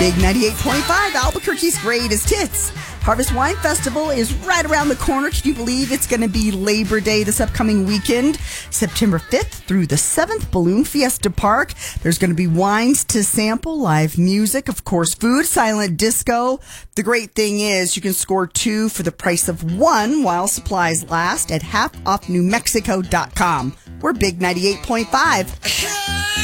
Big 98.5, Albuquerque's greatest hits. Harvest Wine Festival is right around the corner. Can you believe it's going to be Labor Day this upcoming weekend? September 5th through the 7th, Balloon Fiesta Park. There's going to be wines to sample, live music, of course, food, silent disco. The great thing is you can score 2 for the price of 1 while supplies last at halfoffnewmexico.com. We're Big 98.5.